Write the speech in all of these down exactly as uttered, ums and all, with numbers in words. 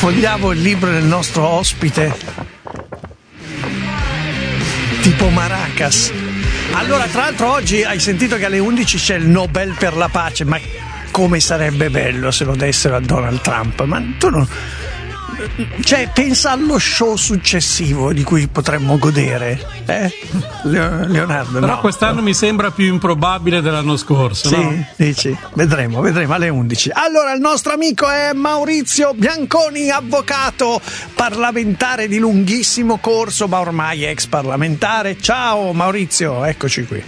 sfogliavo il libro del nostro ospite, tipo Maracas. Allora, tra l'altro oggi hai sentito che alle undici c'è il Nobel per la pace, ma come sarebbe bello se lo dessero a Donald Trump. Ma tu non... Cioè, pensa allo show successivo di cui potremmo godere, eh? Leonardo. Però no. quest'anno mi sembra più improbabile dell'anno scorso. Sì, no? dici, vedremo, vedremo alle undici. Allora, il nostro amico è Maurizio Bianconi, avvocato parlamentare di lunghissimo corso, ma ormai ex parlamentare. Ciao Maurizio, eccoci qui.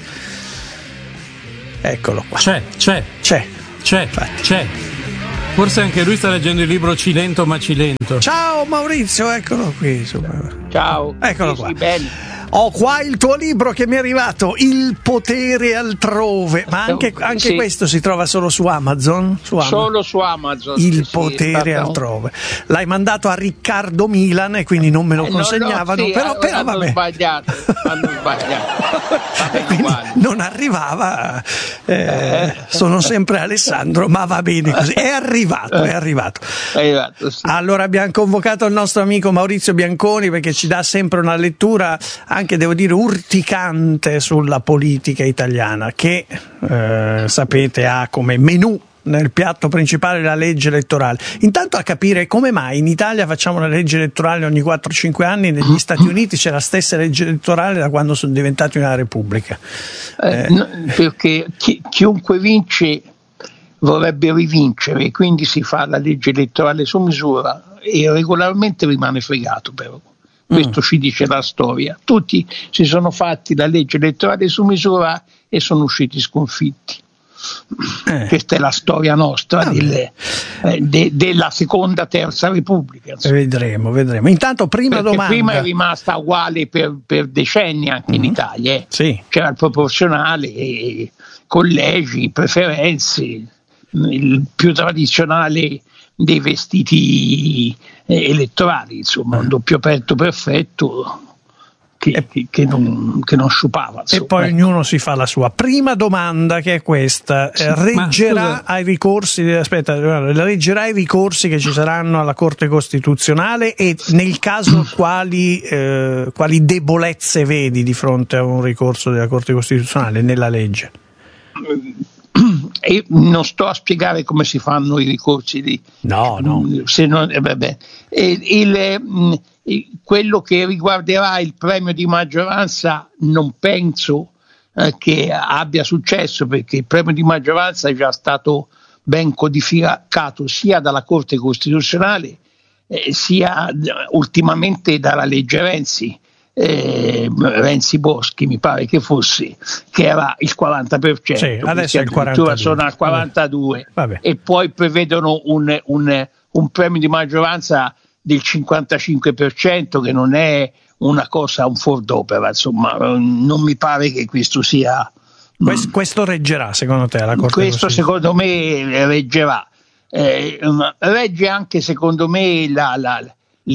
Eccolo qua. C'è, c'è, C'è, c'è, Infatti. c'è. Forse anche lui sta leggendo il libro Cilento ma Cilento. Ciao Maurizio, eccolo qui. Insomma. Ciao. Eccolo sì, qua. Sì, bene. Ho qua il tuo libro che mi è arrivato, Il potere altrove, ma anche, anche Sì. questo si trova solo su Amazon? Su Amazon. Solo su Amazon. Il sì, potere sì, altrove. L'hai mandato a Riccardo Milan e quindi non me lo Eh, no, consegnavano, no, sì, però, però hanno vabbè. sbagliato, hanno sbagliato. E quindi non arrivava, eh, sono sempre Alessandro, ma va bene così. È arrivato, è arrivato. È arrivato, sì. Allora abbiamo convocato il nostro amico Maurizio Bianconi perché ci dà sempre una lettura, anche devo dire urticante, sulla politica italiana che eh, sapete ha come menù nel piatto principale la legge elettorale. Intanto a capire come mai in Italia facciamo la legge elettorale ogni quattro cinque anni, negli Stati Uniti c'è la stessa legge elettorale da quando sono diventati una repubblica. Eh, no, perché chi, chiunque vince vorrebbe rivincere, quindi si fa la legge elettorale su misura e regolarmente rimane fregato, però. Questo mm. ci dice la storia. Tutti si sono fatti la legge elettorale su misura e sono usciti sconfitti. Eh. Questa è la storia nostra ah, delle, eh, de, della seconda, terza repubblica. Insomma. Vedremo, vedremo. Intanto prima Perché domanda. Prima è rimasta uguale per, per decenni anche mm. in Italia. Eh. Sì. C'era il proporzionale, eh, collegi, preferenze, il più tradizionale dei vestiti eh, elettorali, insomma, un doppio petto perfetto che, che, che, non, che non sciupava. Insomma. E poi ognuno si fa la sua. Prima domanda, che è questa: sì, reggerà ai ricorsi? Aspetta, reggerà i ricorsi che ci saranno alla Corte Costituzionale e nel caso quali, eh, quali debolezze vedi di fronte a un ricorso della Corte Costituzionale nella legge? E non sto a spiegare come si fanno i ricorsi di, no, no. Se non, eh, vabbè. Il, il, il, quello che riguarderà il premio di maggioranza non penso eh, che abbia successo, perché il premio di maggioranza è già stato ben codificato sia dalla Corte Costituzionale eh, sia ultimamente dalla legge Renzi. Eh, Renzi Boschi mi pare che fosse, che era il quaranta per cento, sì, adesso è il quarantadue, sono al quarantadue. Vabbè. E poi prevedono un, un, un premio di maggioranza del cinquantacinque per cento, che non è una cosa, un fuor d'opera, insomma, non mi pare che questo sia questo, questo reggerà secondo te alla Corte? Questo secondo me reggerà, eh, regge anche secondo me la, la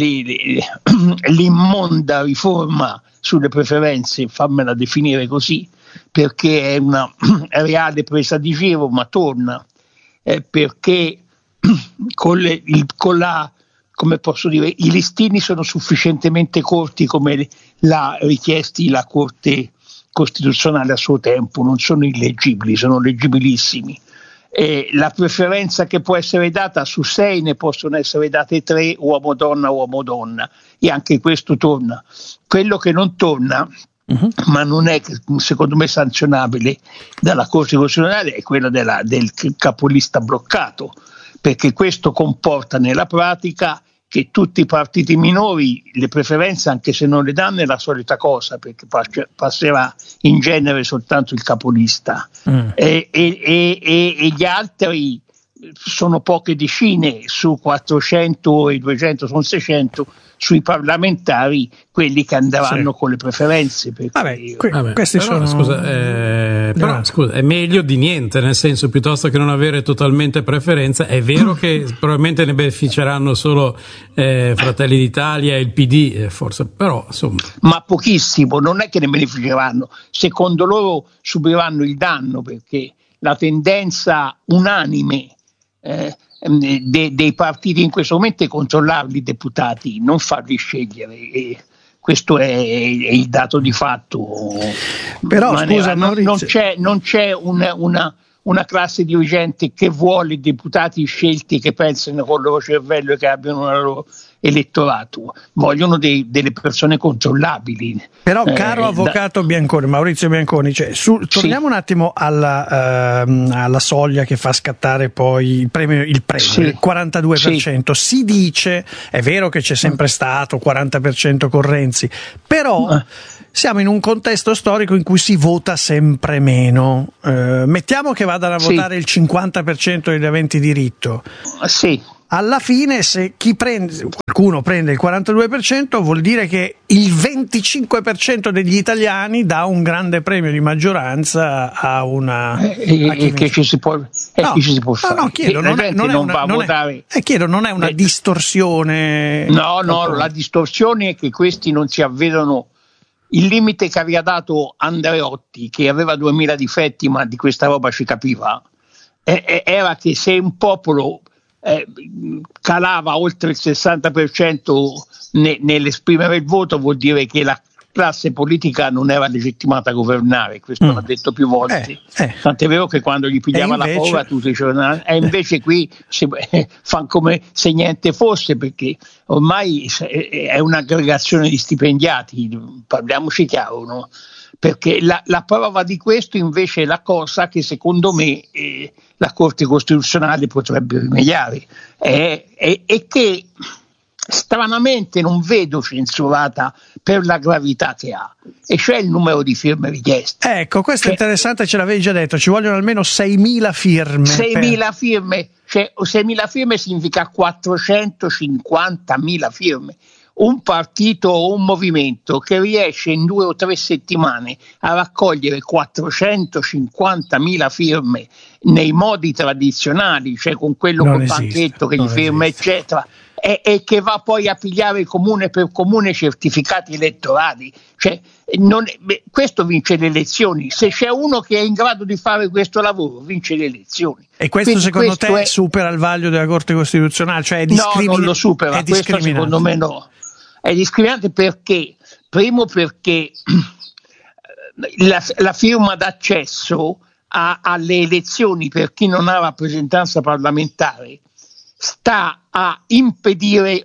l'immonda riforma sulle preferenze, fammela definire così, perché è una reale presa di giro, ma torna eh, perché con, le, il, con la, come posso dire, i listini sono sufficientemente corti come l'ha richiesti la Corte Costituzionale a suo tempo, non sono illeggibili, sono leggibilissimi. Eh, la preferenza che può essere data su sei ne possono essere date tre, uomo-donna, uomo-donna, e anche questo torna. Quello che non torna, uh-huh. ma non è secondo me sanzionabile dalla Corte Costituzionale, è quello della, del capolista bloccato, perché questo comporta nella pratica che tutti i partiti minori le preferenze, anche se non le danno, è la solita cosa, perché passerà in genere soltanto il capolista mm. e, e, e, e gli altri sono poche decine su quattrocento e duecento, sono seicento sui parlamentari quelli che andranno sì. con le preferenze. Vabbè, que- Vabbè, questi però, sono scusa, eh, però, scusa, è meglio di niente, nel senso, piuttosto che non avere totalmente preferenza. È vero che probabilmente ne beneficeranno solo eh, Fratelli d'Italia e il P D, eh, forse, però insomma. Ma pochissimo, non è che ne beneficeranno, secondo loro subiranno il danno, perché la tendenza unanime eh, de, dei partiti in questo momento è controllarli i deputati, non farli scegliere. E questo è, è il dato di fatto. Però non, scusa, è, non, non c'è, non c'è una, una, una classe dirigente che vuole deputati scelti che pensino con il loro cervello e che abbiano un loro elettorato, vogliono dei, delle persone controllabili. Però caro eh, avvocato da... Bianconi, Maurizio Bianconi, cioè, su, torniamo sì. un attimo alla, uh, alla soglia che fa scattare poi il premio, il, premio, sì. il quarantadue per cento. Sì. Si dice, è vero che c'è sempre stato quaranta per cento con Renzi, però eh. siamo in un contesto storico in cui si vota sempre meno. Uh, mettiamo che vadano a votare sì. il cinquanta per cento degli aventi diritto. Sì. Alla fine, se chi prende, qualcuno prende il quarantadue per cento, vuol dire che il venticinque per cento degli italiani dà un grande premio di maggioranza a una. E, a chi che ci si può, eh, no, chi ci si può fare? No, no, chiedo, non, è, non, è una, non, è, eh, chiedo, non è una distorsione. No, no, la distorsione è che questi non si avvedono. Il limite che aveva dato Andreotti, che aveva duemila difetti, ma di questa roba ci capiva, eh, era che se un popolo Eh, calava oltre il sessanta per cento ne, nell'esprimere il voto, vuol dire che la classe politica non era legittimata a governare. Questo mm. l'ha detto più volte, eh, eh. tant'è vero che quando gli pigliava invece... la paura tutti dicevano, e invece qui si, eh, fanno come se niente fosse, perché ormai è un'aggregazione di stipendiati, parliamoci chiaro, no? Perché la, la prova di questo invece è la cosa che secondo me eh, la Corte Costituzionale potrebbe rimediare, è, è, è che stranamente non vedo censurata per la gravità che ha, e cioè il numero di firme richieste. Ecco, questo cioè, è interessante, ce l'avevi già detto, ci vogliono almeno seimila firme. seimila per... firme, cioè seimila firme significa quattrocentocinquantamila firme. Un partito o un movimento che riesce in due o tre settimane a raccogliere quattrocentocinquantamila firme nei modi tradizionali, cioè con quello non col esiste, panchetto che gli firma esiste. eccetera, e, e che va poi a pigliare comune per comune certificati elettorali, cioè, non, beh, questo vince le elezioni. Se c'è uno che è in grado di fare questo lavoro, vince le elezioni. E questo Quindi secondo questo te è... supera il vaglio della Corte Costituzionale? Cioè è discrimin- no, non lo supera, è questo secondo me no. È discriminante perché? Primo perché la, la firma d'accesso a, alle elezioni per chi non ha rappresentanza parlamentare sta a impedire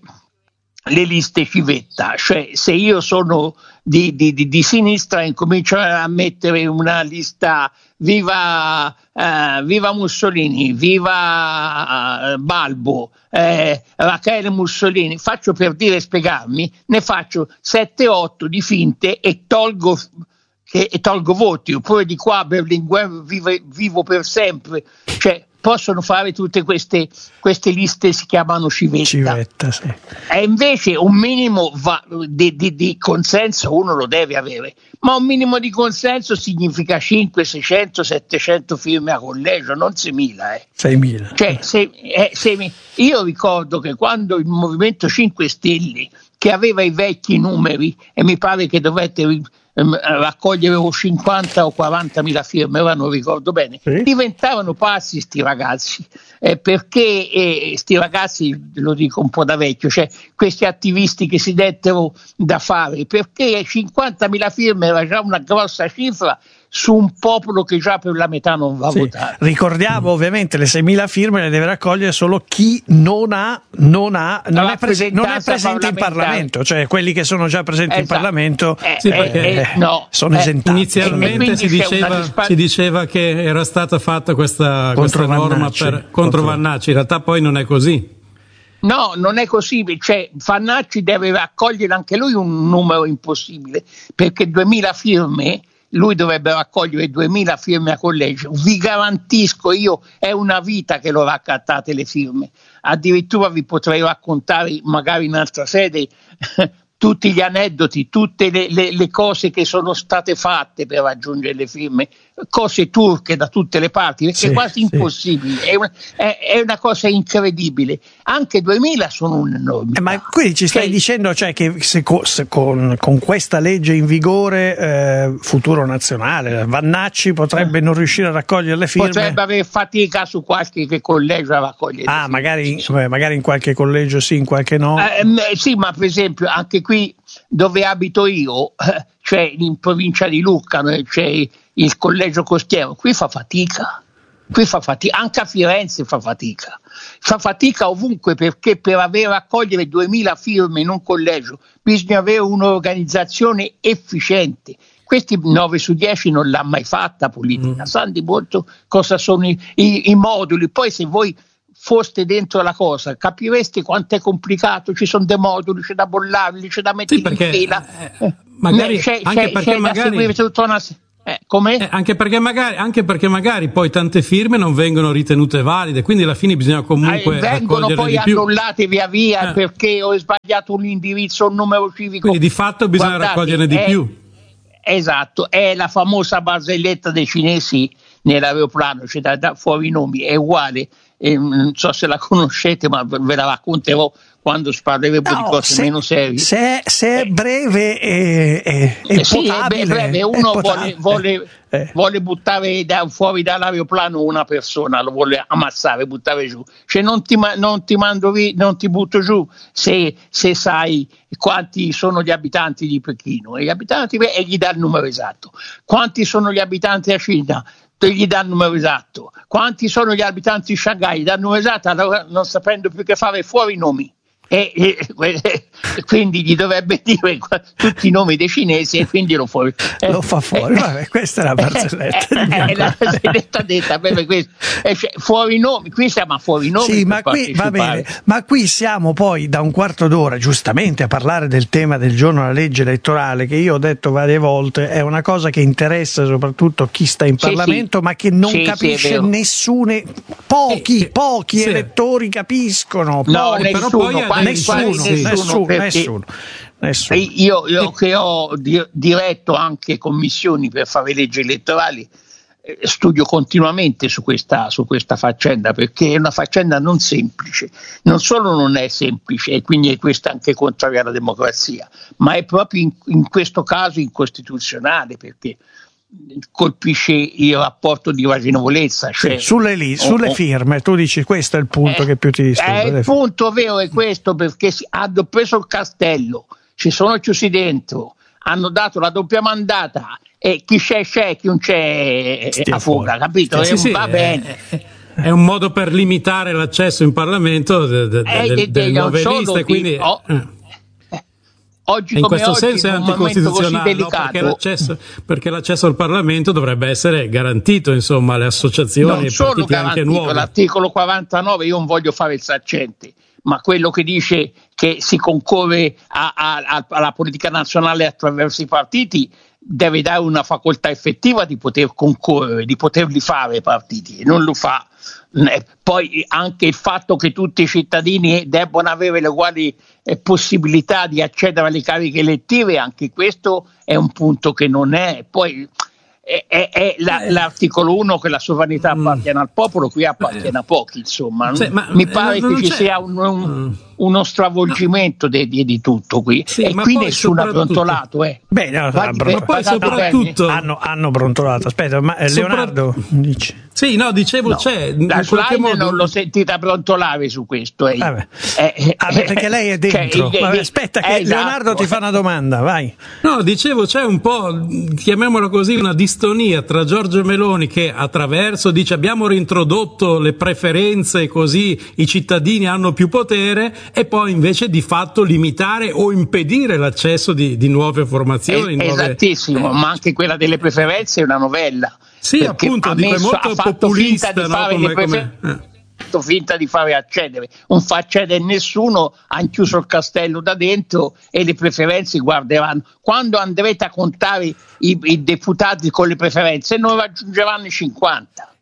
le liste civetta, cioè se io sono di, di, di, di sinistra e incomincio a mettere una lista viva, uh, viva Mussolini, viva uh, Balbo, eh, Rachele Mussolini, faccio per dire e spiegarmi, ne faccio sette otto di finte e tolgo, che, e tolgo voti, oppure di qua Berlinguer vive, vivo per sempre, cioè possono fare tutte queste, queste liste, si chiamano civetta, civetta sì. E invece un minimo va, di, di, di consenso uno lo deve avere, ma un minimo di consenso significa cinquecento, seicento, settecento firme a collegio, non seimila. Eh. seimila. Cioè, se, eh, se, io ricordo che quando il Movimento cinque Stelle, che aveva i vecchi numeri, e mi pare che dovette raccogliere o cinquanta o quaranta mila firme, ora non ricordo bene, sì. Diventavano pazzi sti ragazzi, eh, perché eh, sti ragazzi, lo dico un po' da vecchio, cioè questi attivisti che si dettero da fare, perché cinquantamila firme era già una grossa cifra su un popolo che già per la metà non va a sì. votare. Ricordiamo ovviamente le seimila firme le deve raccogliere solo chi non ha non ha non è, prese, non è presente in Parlamento, cioè quelli che sono già presenti esatto. in Parlamento eh, sì, eh, eh, no. sono eh, esentati. Inizialmente si diceva, dispa- si diceva che era stata fatta questa, questa norma per, contro Vannacci, in realtà poi non è così. No, non è così, cioè Vannacci deve raccogliere anche lui un numero impossibile, perché duemila firme lui dovrebbe raccogliere duemila firme a collegio. Vi garantisco io, è una vita che lo raccattate le firme. Addirittura vi potrei raccontare, magari in altra sede, tutti gli aneddoti, tutte le, le, le cose che sono state fatte per raggiungere le firme cose turche da tutte le parti, perché sì, è quasi sì. impossibile, è una, è, è una cosa incredibile. Anche duemila sono un'enormità. Eh, ma quindi ci stai che, dicendo, cioè, che se, co- se con, con questa legge in vigore, eh, Futuro Nazionale, Vannacci potrebbe non riuscire a raccogliere le firme? Potrebbe avere fatica su qualche collegio a raccogliere ah le firme. magari, Sì. beh, magari in qualche collegio sì, in qualche no. Eh, sì, ma per esempio anche qui dove abito io, eh, cioè in provincia di Lucca, c'è il collegio costiero, qui fa fatica, qui fa fatica, anche a Firenze fa fatica, fa fatica ovunque, perché per aver raccogliere duemila firme in un collegio bisogna avere un'organizzazione efficiente. Questi nove su dieci non l'ha mai fatta politica, mm. sanno di molto cosa sono i, i, i moduli, poi se voi foste dentro la cosa capireste quanto è complicato, ci sono dei moduli, c'è da bollarli, c'è da metterli sì, perché, in fila, eh, magari, c'è, anche c'è, perché c'è magari, da seguire tutta una... Eh, com'è? Eh, anche, perché magari, anche perché magari poi tante firme non vengono ritenute valide, quindi alla fine bisogna comunque eh, vengono poi annullate via via eh. perché ho sbagliato un indirizzo, un numero civico, quindi di fatto bisogna Guardate, raccoglierne di è, più. Esatto, è la famosa barzelletta dei cinesi nell'aeroplano, cioè da, da fuori i nomi, è uguale, eh, non so se la conoscete, ma ve la racconterò quando parleremo no, di cose se, meno serie. Se, se è breve e, e, e eh, sì, potabile, è breve, uno è vuole, vuole, eh. vuole buttare da, fuori dall'aeroplano una persona, lo vuole ammazzare, buttare giù, cioè non ti, non ti mando vi, non ti butto giù se, se sai quanti sono gli abitanti di Pechino e gli abitanti e gli dà il numero esatto, quanti sono gli abitanti a Cina, gli dà il numero esatto, quanti sono gli abitanti di Shanghai, gli dà il numero esatto, allora non sapendo più che fare fuori i nomi. E, e, e quindi gli dovrebbe dire tutti i nomi dei cinesi e quindi lo, fuori, eh, lo fa fuori. Eh, Vabbè, questa è la barzelletta. È eh, la barzelletta detta, questo, eh, cioè, fuori i nomi, qui siamo a fuori i nomi. Sì, ma qui, va bene, ma qui siamo poi da un quarto d'ora giustamente a parlare del tema del giorno della legge elettorale, che io ho detto varie volte è una cosa che interessa soprattutto chi sta in Parlamento, sì, sì. ma che non sì, capisce sì, nessuno, pochi, eh, pochi sì. elettori capiscono. No, pochi, nessuno, però poi quasi, nessuno, quasi nessuno, nessuno, perché nessuno, nessuno. Io, io che ho di, diretto anche commissioni per fare leggi elettorali, eh, studio continuamente su questa, su questa faccenda, perché è una faccenda non semplice, non solo non è semplice e quindi è questa anche contraria alla democrazia, ma è proprio in, in questo caso incostituzionale, perché colpisce il rapporto di ragionevolezza, cioè, sì, sulle, li, sulle oh, firme, tu dici questo è il punto eh, che più ti disturba. Eh, il punto vero è questo, perché si, hanno preso il castello, ci sono chiusi dentro, hanno dato la doppia mandata e chi c'è c'è, chi non c'è a fuga, capito? Sì, eh, sì, va sì, bene. È, è un modo per limitare l'accesso in Parlamento de, de, de, eh, de, delle nuove liste, quindi... Oh, eh. Oggi, in come questo oggi, senso è in un anticostituzionale, no? perché, l'accesso, perché l'accesso al Parlamento dovrebbe essere garantito, insomma, alle associazioni e ai partiti anche nuovi. L'articolo quarantanove, io non voglio fare il saccente, ma quello che dice che si concorre a, a, alla politica nazionale attraverso i partiti deve dare una facoltà effettiva di poter concorrere, di poterli fare i partiti, e non lo fa. Poi anche il fatto che tutti i cittadini debbano avere le uguali eh, possibilità di accedere alle cariche elettive, anche questo è un punto che non è. Poi è, è, è la, l'articolo uno che la sovranità appartiene al popolo, qui appartiene a pochi, insomma. Sì, ma, mi pare eh, che ci c'è. sia un, un, uno stravolgimento no. di, di, di tutto qui, sì, e qui nessuno ha brontolato. Eh. Beh, no, ma poi soprattutto hanno, hanno brontolato. Aspetta, ma eh, Leonardo dice. Sì, no, dicevo, no. c'è. La slide modo... non l'ho sentita brontolare su questo. Eh. Vabbè. Eh, ah, beh, perché lei è dentro. Cioè, Vabbè, aspetta, che esatto. Leonardo ti fa una domanda, vai. No, dicevo, c'è un po', chiamiamola così, una distonia tra Giorgia Meloni che attraverso dice abbiamo reintrodotto le preferenze così i cittadini hanno più potere, e poi invece di fatto limitare o impedire l'accesso di, di nuove formazioni. Es- nuove... Esattissimo, eh. ma anche quella delle preferenze è una novella. Sì, appunto, dico, è molto populista, di no? fare come, le prefer- come... eh. finta di fare accedere, non fa accedere nessuno, hanno chiuso il castello da dentro e le preferenze guarderanno. Quando andrete a contare i, i deputati con le preferenze non raggiungeranno i cinquanta.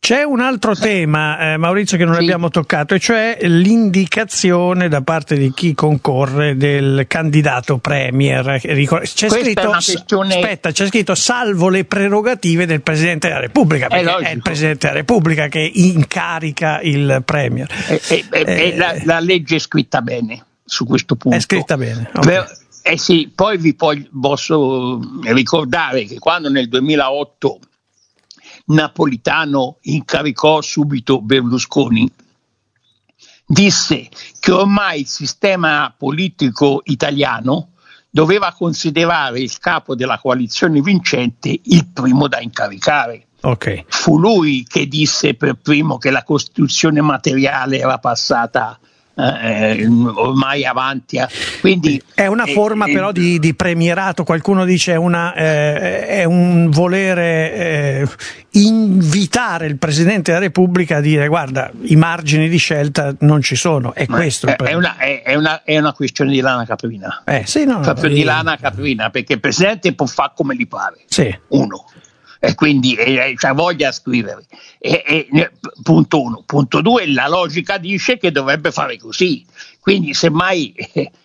C'è un altro tema, eh, Maurizio, che non sì. abbiamo toccato, e cioè l'indicazione da parte di chi concorre del candidato premier. C'è scritto, questione... aspetta, c'è scritto salvo le prerogative del Presidente della Repubblica, perché è, è il Presidente della Repubblica che incarica il premier. E, e, eh, e la, la legge è scritta bene su questo punto. È scritta bene. Okay. Per, eh sì, poi vi posso ricordare che quando nel duemilaotto Napolitano incaricò subito Berlusconi, disse che ormai il sistema politico italiano doveva considerare il capo della coalizione vincente il primo da incaricare. Okay. Fu lui che disse per primo che la Costituzione materiale era passata Eh, ormai avanti a, quindi è una forma eh, però eh, di, di premierato. Qualcuno dice è, una, eh, è un volere eh, invitare il Presidente della Repubblica a dire guarda, i margini di scelta non ci sono, è questo è, il è, una, è, è, una, è una questione di lana caprina, eh, sì, no, proprio no, di io... lana caprina, perché il Presidente può fare come gli pare, sì. uno, e quindi eh, c'ha voglia a scrivere, e, e, punto uno. Punto due, la logica dice che dovrebbe fare così, quindi semmai eh,